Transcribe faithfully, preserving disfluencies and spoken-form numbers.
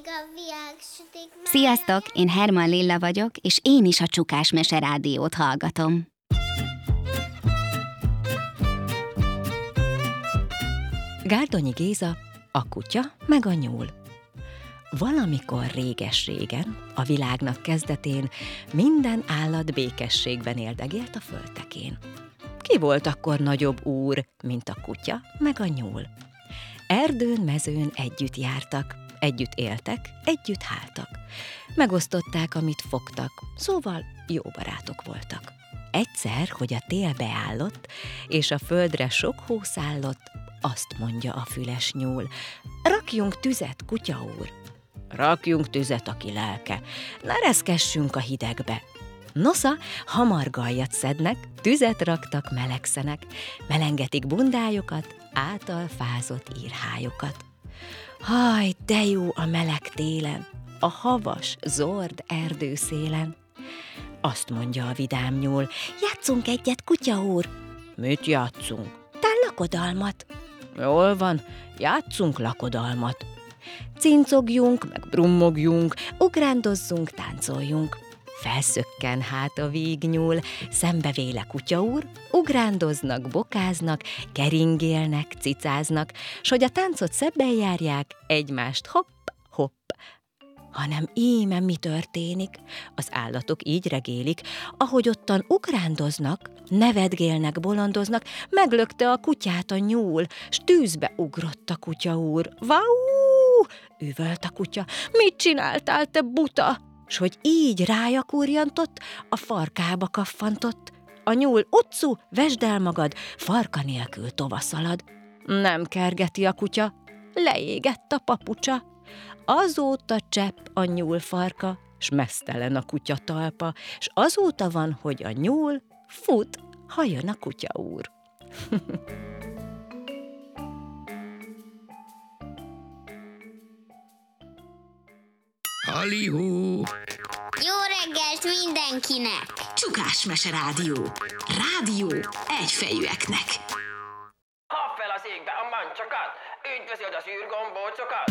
a viág sütik már. Sziasztok, én Herman Lilla vagyok, és én is a Csukás Mese Rádiót hallgatom. Gárdonyi Géza, a kutya meg a nyúl. Valamikor réges-régen, a világnak kezdetén minden állat békességben éldegélt a földtekén. Ki volt akkor nagyobb úr, mint a kutya meg a nyúl? Erdőn, mezőn együtt jártak, együtt éltek, együtt háltak. Megosztották, amit fogtak, szóval jó barátok voltak. Egyszer, hogy a tél beállott, és a földre sok hó szállott, azt mondja a füles nyúl: rakjunk tüzet, kutya úr. Rakjunk tüzet, aki lelke, ne reszkessünk a hidegbe. Nosza, hamar gallyat szednek, tüzet raktak, melegszenek, melengetik bundájukat, átalfázott írhályokat. Haj, de jó a meleg télen, a havas, zord erdőszélen. Azt mondja a vidám nyúl: játszunk egyet, kutya úr. Mit játszunk? Te lakodalmat. Jól van, játszunk lakodalmat. Cincogjunk, meg brummogjunk, ugrándozzunk, táncoljunk. Felszökken hát a vígnyúl, szembevéle kutya úr, ugrándoznak, bokáznak, keringélnek, cicáznak, s hogy a táncot szebben járják, egymást hopp, hopp. Hanem íme mi történik? Az állatok így regélik, ahogy ottan ugrándoznak, nevetgélnek, bolondoznak, meglökte a kutyát a nyúl, s tűzbe ugrott a kutya úr. Vau! Üvölt a kutya: mit csináltál, te buta? S hogy így rája kurjantott, a farkába kaffantott. A nyúl: utcu, vesd el magad, farka nélkül tovaszalad. Nem kergeti a kutya, leégett a papucsa. Azóta csepp a nyúl farka, s meztelen a kutya talpa, s azóta van, hogy a nyúl fut, ha jön a kutya úr. Halihú! Jó reggelt mindenkinek! Csukás Mese Rádió. Rádió egyfejűeknek. Kap fel az égbe a mancsokat, üdvözöld az űrgombócokat!